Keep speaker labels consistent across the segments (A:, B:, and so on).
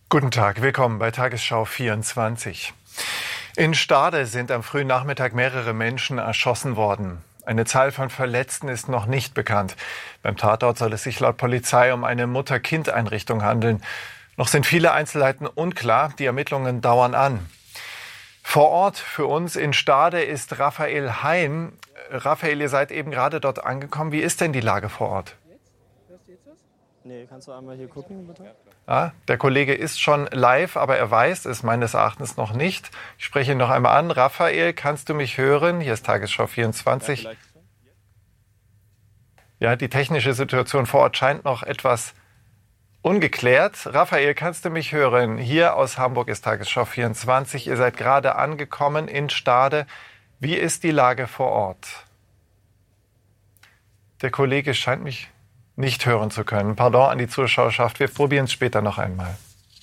A: Guten Tag, willkommen bei Tagesschau 24. In Stade sind am frühen Nachmittag mehrere Menschen erschossen worden. Eine Zahl von Verletzten ist noch nicht bekannt. Beim Tatort soll es sich laut Polizei um eine Mutter-Kind-Einrichtung handeln. Noch sind viele Einzelheiten unklar, die Ermittlungen dauern an. Vor Ort für uns in Stade ist Raphael Hein. Raphael, ihr seid eben gerade dort angekommen. Wie ist denn die Lage vor Ort?
B: Nee, kannst du einmal hier gucken, bitte?
A: Ja, der Kollege ist schon live, aber er weiß es meines Erachtens noch nicht. Ich spreche ihn noch einmal an. Raphael, kannst du mich hören? Hier ist Tagesschau 24. Ja, die technische Situation vor Ort scheint noch etwas ungeklärt. Raphael, kannst du mich hören? Hier aus Hamburg ist Tagesschau 24. Ihr seid gerade angekommen in Stade. Wie ist die Lage vor Ort? Der Kollege scheint mich nicht hören zu können. Pardon an die Zuschauerschaft, wir probieren es später noch einmal.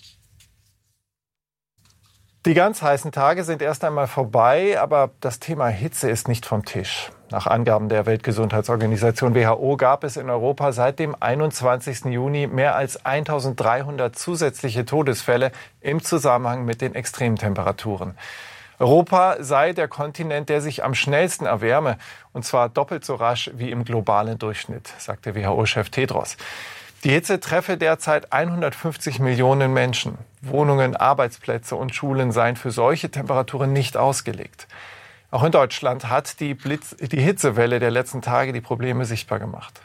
A: Die ganz heißen Tage sind erst einmal vorbei, aber das Thema Hitze ist nicht vom Tisch. Nach Angaben der Weltgesundheitsorganisation WHO gab es in Europa seit dem 21. Juni mehr als 1300 zusätzliche Todesfälle im Zusammenhang mit den Extremtemperaturen. Europa sei der Kontinent, der sich am schnellsten erwärme, und zwar doppelt so rasch wie im globalen Durchschnitt, sagte WHO-Chef Tedros. Die Hitze treffe derzeit 150 Millionen Menschen. Wohnungen, Arbeitsplätze und Schulen seien für solche Temperaturen nicht ausgelegt. Auch in Deutschland hat die Hitzewelle der letzten Tage die Probleme sichtbar gemacht.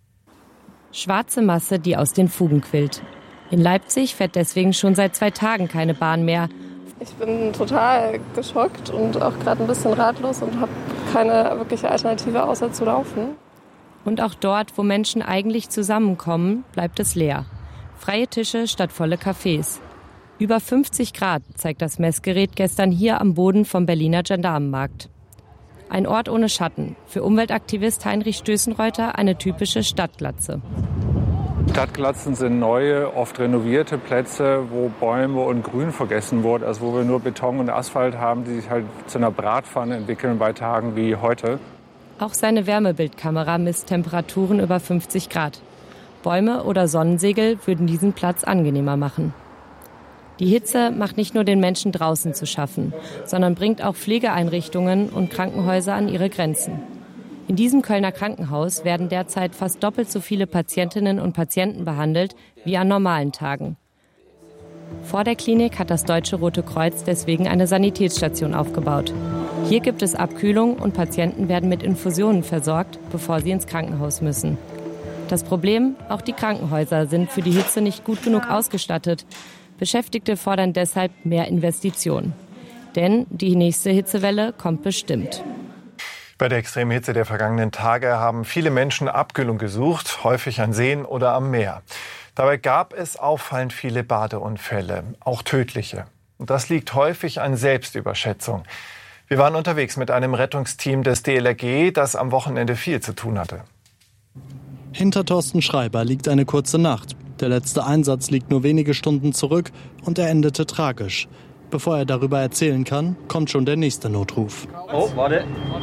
C: Schwarze Masse, die aus den Fugen quillt. In Leipzig fährt deswegen schon seit 2 Tagen keine Bahn mehr.
D: Ich bin total geschockt und auch gerade ein bisschen ratlos und habe keine wirkliche Alternative außer zu laufen.
C: Und auch dort, wo Menschen eigentlich zusammenkommen, bleibt es leer. Freie Tische statt volle Cafés. Über 50 Grad zeigt das Messgerät gestern hier am Boden vom Berliner Gendarmenmarkt. Ein Ort ohne Schatten. Für Umweltaktivist Heinrich Stößenreuter eine typische Stadtglatze.
E: Stadtglatzen sind neue, oft renovierte Plätze, wo Bäume und Grün vergessen wurde, also wo wir nur Beton und Asphalt haben, die sich halt zu einer Bratpfanne entwickeln bei Tagen wie heute.
C: Auch seine Wärmebildkamera misst Temperaturen über 50 Grad. Bäume oder Sonnensegel würden diesen Platz angenehmer machen. Die Hitze macht nicht nur den Menschen draußen zu schaffen, sondern bringt auch Pflegeeinrichtungen und Krankenhäuser an ihre Grenzen. In diesem Kölner Krankenhaus werden derzeit fast doppelt so viele Patientinnen und Patienten behandelt wie an normalen Tagen. Vor der Klinik hat das Deutsche Rote Kreuz deswegen eine Sanitätsstation aufgebaut. Hier gibt es Abkühlung und Patienten werden mit Infusionen versorgt, bevor sie ins Krankenhaus müssen. Das Problem, auch die Krankenhäuser sind für die Hitze nicht gut genug ausgestattet. Beschäftigte fordern deshalb mehr Investitionen. Denn die nächste Hitzewelle kommt bestimmt.
A: Bei der extremen Hitze der vergangenen Tage haben viele Menschen Abkühlung gesucht, häufig an Seen oder am Meer. Dabei gab es auffallend viele Badeunfälle, auch tödliche. Und das liegt häufig an Selbstüberschätzung. Wir waren unterwegs mit einem Rettungsteam des DLRG, das am Wochenende viel zu tun hatte.
F: Hinter Thorsten Schreiber liegt eine kurze Nacht. Der letzte Einsatz liegt nur wenige Stunden zurück und er endete tragisch. Bevor er darüber erzählen kann, kommt schon der nächste Notruf.
G: Oh, warte.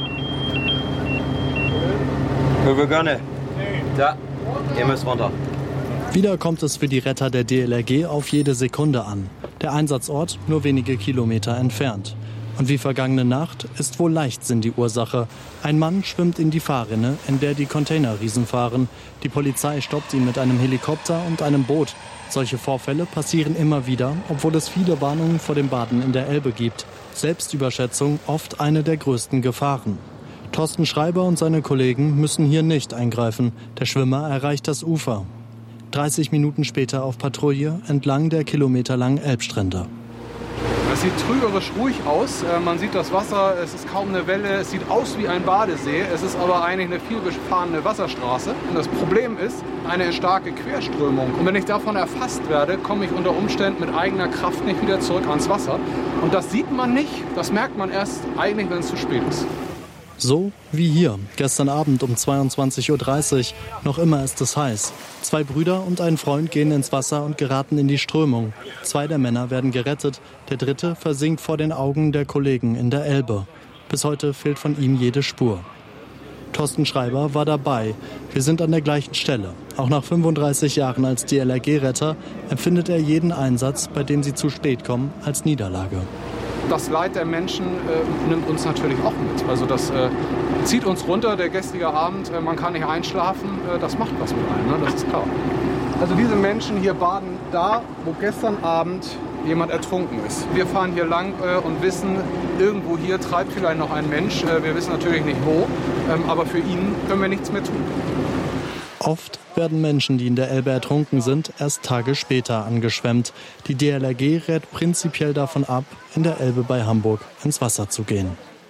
G: Wir gerne. Ja, ihr müsst runter.
F: Wieder kommt es für die Retter der DLRG auf jede Sekunde an. Der Einsatzort nur wenige Kilometer entfernt. Und wie vergangene Nacht ist wohl Leichtsinn die Ursache. Ein Mann schwimmt in die Fahrrinne, in der die Containerriesen fahren. Die Polizei stoppt ihn mit einem Helikopter und einem Boot. Solche Vorfälle passieren immer wieder, obwohl es viele Warnungen vor dem Baden in der Elbe gibt. Selbstüberschätzung oft eine der größten Gefahren. Thorsten Schreiber und seine Kollegen müssen hier nicht eingreifen. Der Schwimmer erreicht das Ufer. 30 Minuten später auf Patrouille entlang der kilometerlangen Elbstrände.
H: Es sieht trügerisch ruhig aus. Man sieht das Wasser, es ist kaum eine Welle. Es sieht aus wie ein Badesee. Es ist aber eigentlich eine vielbefahrene Wasserstraße. Und das Problem ist eine starke Querströmung. Und wenn ich davon erfasst werde, komme ich unter Umständen mit eigener Kraft nicht wieder zurück ans Wasser. Und das sieht man nicht. Das merkt man erst eigentlich, wenn es zu spät ist.
F: So wie hier, gestern Abend um 22:30 Uhr. Noch immer ist es heiß. 2 Brüder und ein Freund gehen ins Wasser und geraten in die Strömung. 2 der Männer werden gerettet, der 3. versinkt vor den Augen der Kollegen in der Elbe. Bis heute fehlt von ihm jede Spur. Thorsten Schreiber war dabei. Wir sind an der gleichen Stelle. Auch nach 35 Jahren als DLRG-Retter empfindet er jeden Einsatz, bei dem sie zu spät kommen, als Niederlage.
H: Das Leid der Menschen nimmt uns natürlich auch mit. Also das zieht uns runter, der gestrige Abend, man kann nicht einschlafen, das macht was mit einem, ne? Das ist klar. Also diese Menschen hier baden da, wo gestern Abend jemand ertrunken ist. Wir fahren hier lang und wissen, irgendwo hier treibt vielleicht noch ein Mensch. Wir wissen natürlich nicht wo, aber für ihn können wir nichts mehr tun.
F: Oft werden Menschen, die in der Elbe ertrunken sind, erst Tage später angeschwemmt. Die DLRG rät prinzipiell davon ab, in der Elbe bei Hamburg ins Wasser zu gehen.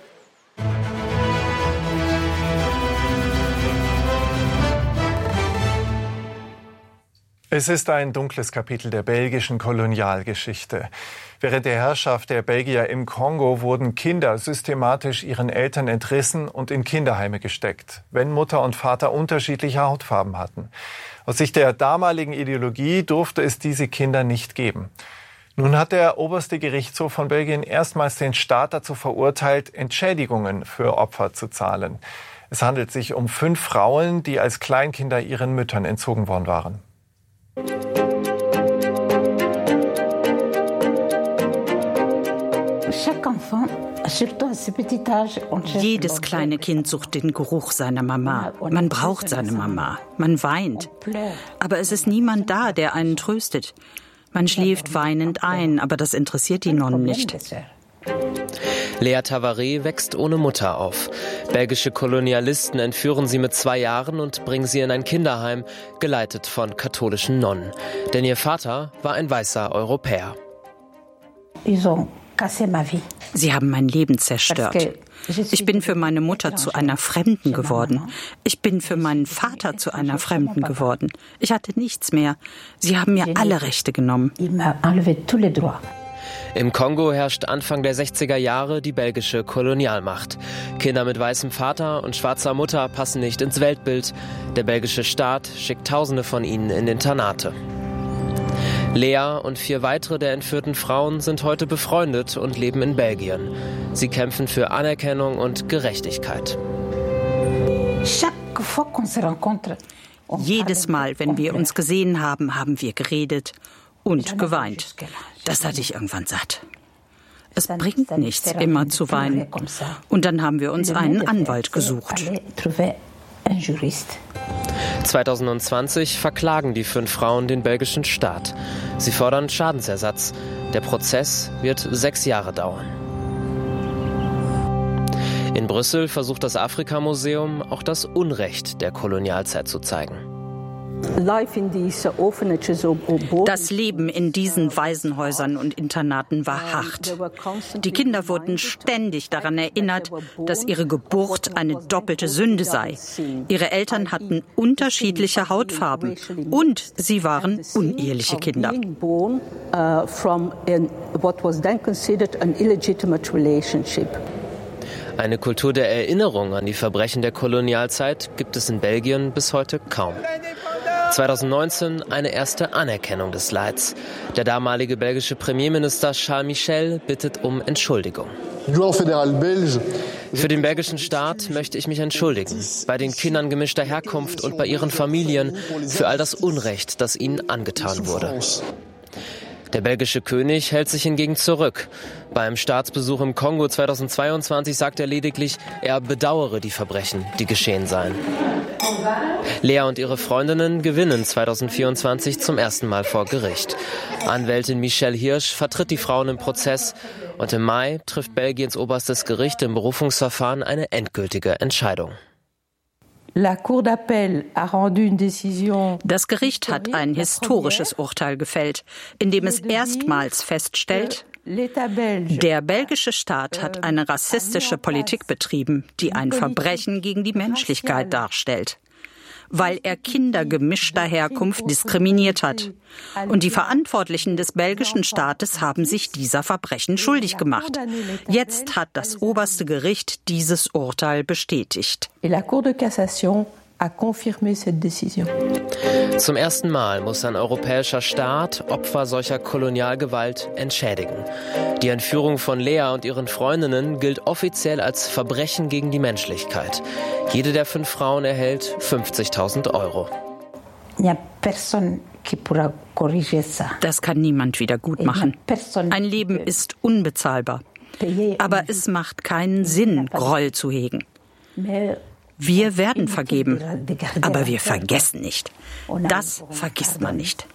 A: Es ist ein dunkles Kapitel der belgischen Kolonialgeschichte. Während der Herrschaft der Belgier im Kongo wurden Kinder systematisch ihren Eltern entrissen und in Kinderheime gesteckt, wenn Mutter und Vater unterschiedliche Hautfarben hatten. Aus Sicht der damaligen Ideologie durfte es diese Kinder nicht geben. Nun hat der oberste Gerichtshof von Belgien erstmals den Staat dazu verurteilt, Entschädigungen für Opfer zu zahlen. Es handelt sich um 5 Frauen, die als Kleinkinder ihren Müttern entzogen worden waren.
I: Jedes kleine Kind sucht den Geruch seiner Mama. Man braucht seine Mama. Man weint. Aber es ist niemand da, der einen tröstet. Man schläft weinend ein, aber das interessiert die Nonnen nicht.
J: Lea Tavares wächst ohne Mutter auf. Belgische Kolonialisten entführen sie mit 2 Jahren und bringen sie in ein Kinderheim, geleitet von katholischen Nonnen. Denn ihr Vater war ein weißer Europäer.
I: Sie haben mein Leben zerstört. Ich bin für meine Mutter zu einer Fremden geworden. Ich bin für meinen Vater zu einer Fremden geworden. Ich hatte nichts mehr. Sie haben mir alle Rechte genommen.
J: Im Kongo herrscht Anfang der 60er Jahre die belgische Kolonialmacht. Kinder mit weißem Vater und schwarzer Mutter passen nicht ins Weltbild. Der belgische Staat schickt Tausende von ihnen in Internate. Lea und 4 weitere der entführten Frauen sind heute befreundet und leben in Belgien. Sie kämpfen für Anerkennung und Gerechtigkeit.
I: Jedes Mal, wenn wir uns gesehen haben, haben wir geredet und geweint. Das hatte ich irgendwann satt. Es bringt nichts, immer zu weinen. Und dann haben wir uns einen Anwalt gesucht.
J: 2020 verklagen die 5 Frauen den belgischen Staat. Sie fordern Schadensersatz. Der Prozess wird 6 Jahre dauern. In Brüssel versucht das Afrika-Museum auch das Unrecht der Kolonialzeit zu zeigen.
I: Das Leben in diesen Waisenhäusern und Internaten war hart. Die Kinder wurden ständig daran erinnert, dass ihre Geburt eine doppelte Sünde sei. Ihre Eltern hatten unterschiedliche Hautfarben und sie waren uneheliche Kinder.
J: Eine Kultur der Erinnerung an die Verbrechen der Kolonialzeit gibt es in Belgien bis heute kaum. 2019 eine erste Anerkennung des Leids. Der damalige belgische Premierminister Charles Michel bittet um Entschuldigung. Für den belgischen Staat möchte ich mich entschuldigen, bei den Kindern gemischter Herkunft und bei ihren Familien für all das Unrecht, das ihnen angetan wurde. Der belgische König hält sich hingegen zurück. Beim Staatsbesuch im Kongo 2022 sagt er lediglich, er bedauere die Verbrechen, die geschehen seien. Lea und ihre Freundinnen gewinnen 2024 zum ersten Mal vor Gericht. Anwältin Michelle Hirsch vertritt die Frauen im Prozess und im Mai trifft Belgiens oberstes Gericht im Berufungsverfahren eine endgültige Entscheidung.
I: Das Gericht hat ein historisches Urteil gefällt, in dem es erstmals feststellt, der belgische Staat hat eine rassistische Politik betrieben, die ein Verbrechen gegen die Menschlichkeit darstellt, weil er Kinder gemischter Herkunft diskriminiert hat. Und die Verantwortlichen des belgischen Staates haben sich dieser Verbrechen schuldig gemacht. Jetzt hat das oberste Gericht dieses Urteil bestätigt.
K: Et la Cour de cassation
J: Zum ersten Mal muss ein europäischer Staat Opfer solcher Kolonialgewalt entschädigen. Die Entführung von Lea und ihren Freundinnen gilt offiziell als Verbrechen gegen die Menschlichkeit. Jede der 5 Frauen erhält 50.000 Euro.
I: Das kann niemand wieder gut machen. Ein Leben ist unbezahlbar. Aber es macht keinen Sinn, Groll zu hegen. Wir werden vergeben, aber wir vergessen nicht. Das vergisst man nicht.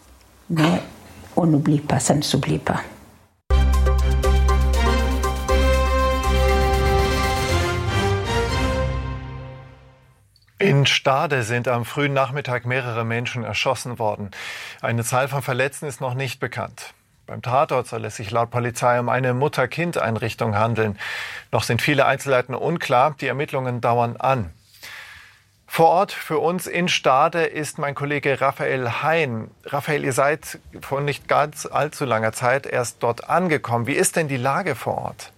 A: In Stade sind am frühen Nachmittag mehrere Menschen erschossen worden. Eine Zahl von Verletzten ist noch nicht bekannt. Beim Tatort soll es sich laut Polizei um eine Mutter-Kind-Einrichtung handeln. Noch sind viele Einzelheiten unklar. Die Ermittlungen dauern an. Vor Ort für uns in Stade ist mein Kollege Raphael Hein. Raphael, ihr seid vor nicht ganz allzu langer Zeit erst dort angekommen. Wie ist denn die Lage vor Ort?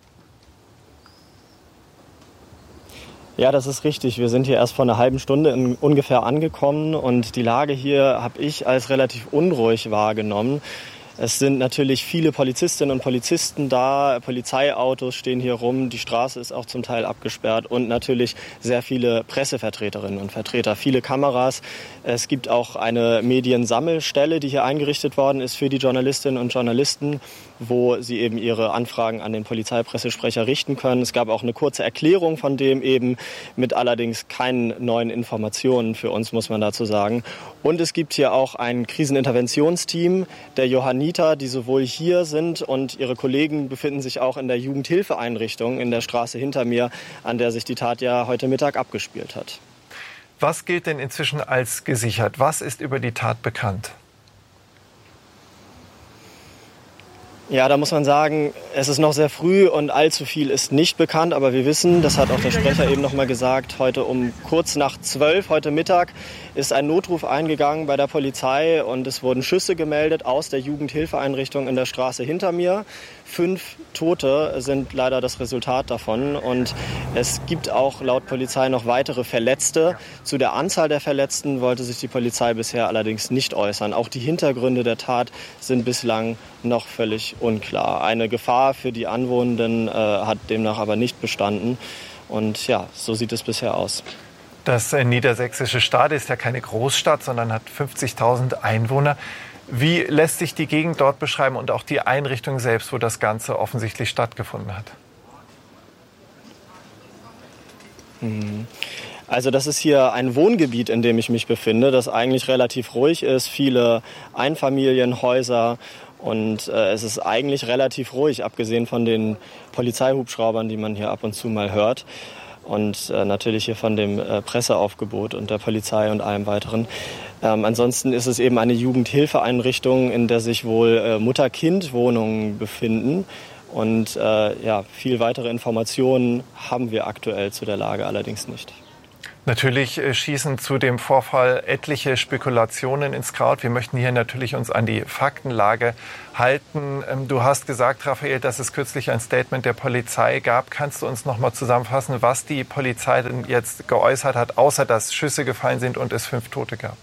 B: Ja, das ist richtig. Wir sind hier erst vor einer halben Stunde ungefähr angekommen und die Lage hier habe ich als relativ unruhig wahrgenommen. Es sind natürlich viele Polizistinnen und Polizisten da, Polizeiautos stehen hier rum, die Straße ist auch zum Teil abgesperrt und natürlich sehr viele Pressevertreterinnen und Vertreter, viele Kameras. Es gibt auch eine Mediensammelstelle, die hier eingerichtet worden ist für die Journalistinnen und Journalisten, wo sie eben ihre Anfragen an den Polizeipressesprecher richten können. Es gab auch eine kurze Erklärung von dem eben, mit allerdings keinen neuen Informationen für uns, muss man dazu sagen. Und es gibt hier auch ein Kriseninterventionsteam der Johanniter, die sowohl hier sind und ihre Kollegen befinden sich auch in der Jugendhilfeeinrichtung in der Straße hinter mir, an der sich die Tat ja heute Mittag abgespielt hat.
A: Was gilt denn inzwischen als gesichert? Was ist über die Tat bekannt?
B: Ja, da muss man sagen, es ist noch sehr früh und allzu viel ist nicht bekannt. Aber wir wissen, das hat auch der Sprecher eben noch mal gesagt, heute um kurz nach 12, heute Mittag, ist ein Notruf eingegangen bei der Polizei und es wurden Schüsse gemeldet aus der Jugendhilfeeinrichtung in der Straße hinter mir. 5 Tote sind leider das Resultat davon und es gibt auch laut Polizei noch weitere Verletzte. Zu der Anzahl der Verletzten wollte sich die Polizei bisher allerdings nicht äußern. Auch die Hintergründe der Tat sind bislang noch völlig unklar. Eine Gefahr für die Anwohnenden hat demnach aber nicht bestanden und ja, so sieht es bisher aus.
A: Das niedersächsische Stade ist ja keine Großstadt, sondern hat 50.000 Einwohner. Wie lässt sich die Gegend dort beschreiben und auch die Einrichtung selbst, wo das Ganze offensichtlich stattgefunden hat?
B: Also das ist hier ein Wohngebiet, in dem ich mich befinde, das eigentlich relativ ruhig ist. Viele Einfamilienhäuser und es ist eigentlich relativ ruhig, abgesehen von den Polizeihubschraubern, die man hier ab und zu mal hört. Und natürlich hier von dem Presseaufgebot und der Polizei und allem weiteren. Ansonsten ist es eben eine Jugendhilfeeinrichtung, in der sich wohl Mutter-Kind-Wohnungen befinden. Und ja, viel weitere Informationen haben wir aktuell zu der Lage allerdings nicht.
A: Natürlich schießen zu dem Vorfall etliche Spekulationen ins Kraut. Wir möchten hier natürlich uns an die Faktenlage halten. Du hast gesagt, Raphael, dass es kürzlich ein Statement der Polizei gab. Kannst du uns noch mal zusammenfassen, was die Polizei denn jetzt geäußert hat, außer dass Schüsse gefallen sind und es 5 Tote gab?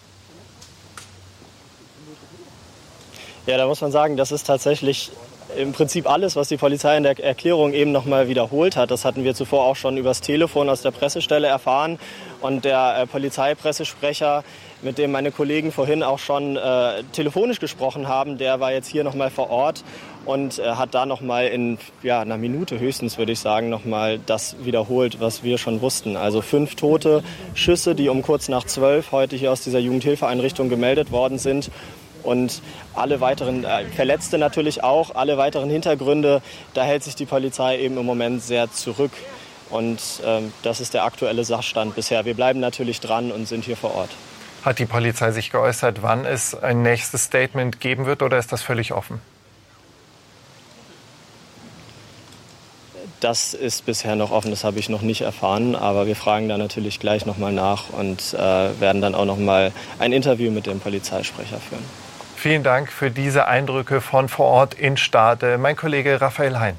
B: Ja, da muss man sagen, das ist tatsächlich im Prinzip alles, was die Polizei in der Erklärung eben noch mal wiederholt hat. Das hatten wir zuvor auch schon übers Telefon aus der Pressestelle erfahren. Und der Polizeipressesprecher, mit dem meine Kollegen vorhin auch schon telefonisch gesprochen haben, der war jetzt hier noch mal vor Ort und hat da noch mal in einer Minute höchstens, würde ich sagen, noch mal das wiederholt, was wir schon wussten. Also 5 tote Schüsse, die um kurz nach 12 heute hier aus dieser Jugendhilfeeinrichtung gemeldet worden sind. Und alle weiteren Verletzte natürlich auch, alle weiteren Hintergründe, da hält sich die Polizei eben im Moment sehr zurück. Und das ist der aktuelle Sachstand bisher. Wir bleiben natürlich dran und sind hier vor Ort.
A: Hat die Polizei sich geäußert, wann es ein nächstes Statement geben wird, oder ist das völlig offen?
B: Das ist bisher noch offen, das habe ich noch nicht erfahren. Aber wir fragen da natürlich gleich nochmal nach und werden dann auch nochmal ein Interview mit dem Polizeisprecher führen.
A: Vielen Dank für diese Eindrücke von vor Ort in Stade. Mein Kollege Raphael Hein.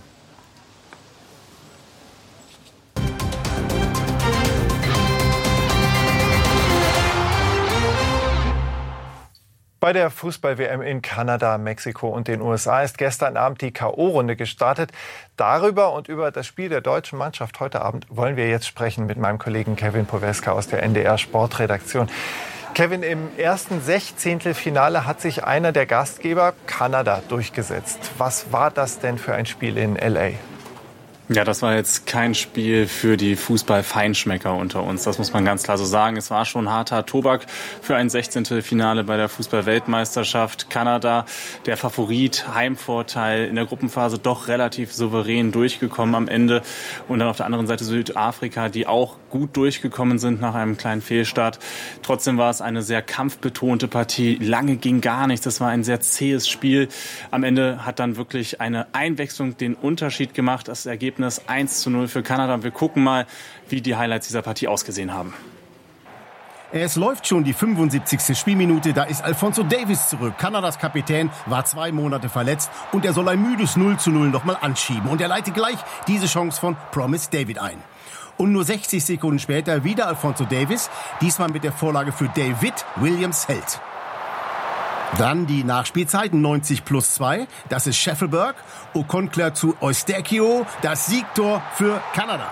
A: Bei der Fußball-WM in Kanada, Mexiko und den USA ist gestern Abend die K.O.-Runde gestartet. Darüber und über das Spiel der deutschen Mannschaft heute Abend wollen wir jetzt sprechen mit meinem Kollegen Kevin Poweska aus der NDR-Sportredaktion. Kevin, im ersten Sechzehntelfinale hat sich einer der Gastgeber, Kanada, durchgesetzt. Was war das denn für ein Spiel in L.A.?
K: Ja, das war jetzt kein Spiel für die Fußball-Feinschmecker unter uns. Das muss man ganz klar so sagen. Es war schon harter Tobak für ein Sechzehntelfinale bei der Fußball-Weltmeisterschaft. Kanada, der Favorit, Heimvorteil, in der Gruppenphase doch relativ souverän durchgekommen am Ende. Und dann auf der anderen Seite Südafrika, die auch gut durchgekommen sind nach einem kleinen Fehlstart. Trotzdem war es eine sehr kampfbetonte Partie. Lange ging gar nichts. Das war ein sehr zähes Spiel. Am Ende hat dann wirklich eine Einwechslung den Unterschied gemacht. Das Ergebnis 1:0 für Kanada. Wir gucken mal, wie die Highlights dieser Partie ausgesehen haben.
L: Es läuft schon die 75. Spielminute, da ist Alphonso Davies zurück. Kanadas Kapitän war 2 Monate verletzt und er soll ein müdes 0:0 nochmal anschieben. Und er leitet gleich diese Chance von Promise David ein. Und nur 60 Sekunden später wieder Alphonso Davies, diesmal mit der Vorlage für David Williams-Held. Dann die Nachspielzeit 90+2, das ist Scheffelberg. Okonkler zu Eustáquio, das Siegtor für Kanada.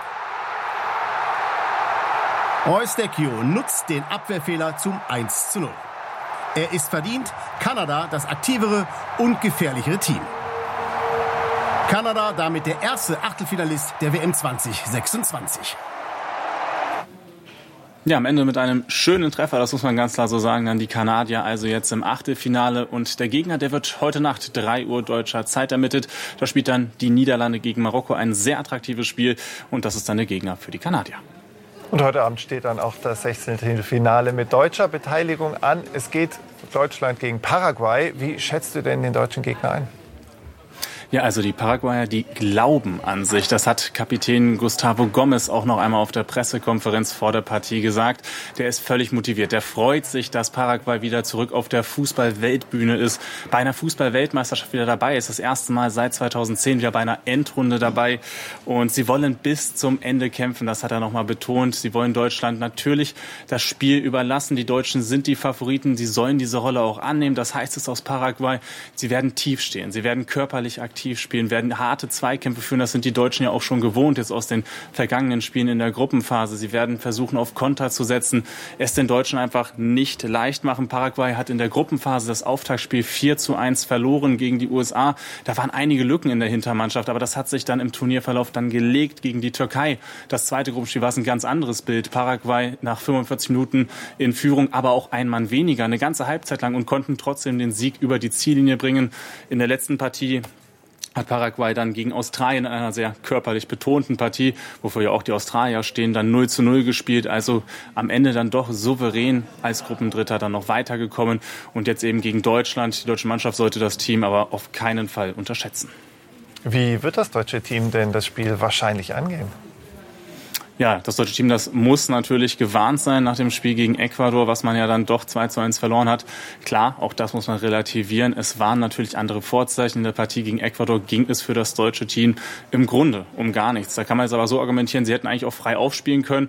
L: Eustáquio nutzt den Abwehrfehler zum 1:0. Er ist verdient, Kanada das aktivere und gefährlichere Team. Kanada damit der erste Achtelfinalist der WM 2026.
K: Ja, am Ende mit einem schönen Treffer, das muss man ganz klar so sagen, dann die Kanadier also jetzt im Achtelfinale. Und der Gegner, der wird heute Nacht 3 Uhr deutscher Zeit ermittelt. Da spielt dann die Niederlande gegen Marokko, ein sehr attraktives Spiel. Und das ist dann der Gegner für die Kanadier.
A: Und heute Abend steht dann auch das 16. Finale mit deutscher Beteiligung an. Es geht Deutschland gegen Paraguay. Wie schätzt du denn den deutschen Gegner ein?
K: Ja, also die Paraguayer, die glauben an sich. Das hat Kapitän Gustavo Gomes auch noch einmal auf der Pressekonferenz vor der Partie gesagt. Der ist völlig motiviert. Der freut sich, dass Paraguay wieder zurück auf der Fußball-Weltbühne ist. Bei einer Fußball-Weltmeisterschaft wieder dabei ist. Das erste Mal seit 2010 wieder bei einer Endrunde dabei. Und sie wollen bis zum Ende kämpfen. Das hat er noch mal betont. Sie wollen Deutschland natürlich das Spiel überlassen. Die Deutschen sind die Favoriten. Sie sollen diese Rolle auch annehmen. Das heißt es aus Paraguay. Sie werden tief stehen. Sie werden körperlich aktiv spielen, werden harte Zweikämpfe führen. Das sind die Deutschen ja auch schon gewohnt jetzt aus den vergangenen Spielen in der Gruppenphase. Sie werden versuchen, auf Konter zu setzen, es den Deutschen einfach nicht leicht machen. Paraguay hat in der Gruppenphase das Auftaktspiel 4:1 verloren gegen die USA. Da waren einige Lücken in der Hintermannschaft, aber das hat sich dann im Turnierverlauf dann gelegt gegen die Türkei. Das zweite Gruppenspiel war ein ganz anderes Bild. Paraguay nach 45 Minuten in Führung, aber auch ein Mann weniger, eine ganze Halbzeit lang und konnten trotzdem den Sieg über die Ziellinie bringen. In der letzten Partie hat Paraguay dann gegen Australien in einer sehr körperlich betonten Partie, wofür ja auch die Australier stehen, dann 0:0 gespielt. Also am Ende dann doch souverän als Gruppendritter dann noch weitergekommen. Und jetzt eben gegen Deutschland. Die deutsche Mannschaft sollte das Team aber auf keinen Fall unterschätzen.
A: Wie wird das deutsche Team denn das Spiel wahrscheinlich angehen?
K: Ja, das deutsche Team, das muss natürlich gewarnt sein nach dem Spiel gegen Ecuador, was man ja dann doch 2:1 verloren hat. Klar, auch das muss man relativieren. Es waren natürlich andere Vorzeichen. In der Partie gegen Ecuador ging es für das deutsche Team im Grunde um gar nichts. Da kann man jetzt aber so argumentieren, sie hätten eigentlich auch frei aufspielen können.